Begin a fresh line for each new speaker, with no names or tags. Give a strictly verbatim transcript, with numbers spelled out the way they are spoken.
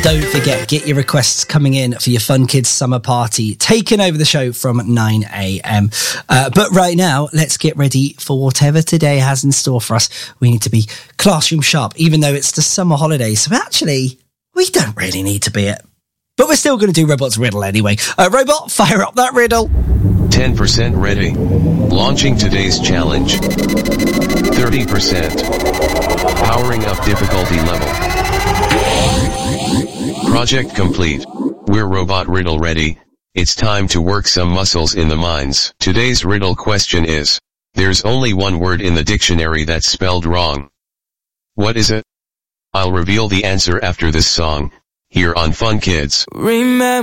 Don't forget, get your requests coming in for your Fun Kids Summer Party, taking over the show from nine a.m. Uh, but right now, let's get ready for whatever today has in store for us. We need to be classroom sharp, even though it's the summer holidays. So actually, we don't really need to be it. But we're still going to do Robot's riddle anyway. Uh, Robot, fire up that riddle.
ten percent ready. Launching today's challenge. thirty percent. Powering up difficulty level. Project complete. We're Robot Riddle ready. It's time to work some muscles in the minds. Today's riddle question is, there's only one word in the dictionary that's spelled wrong. What is it? I'll reveal the answer after this song, here on Fun Kids.
Remember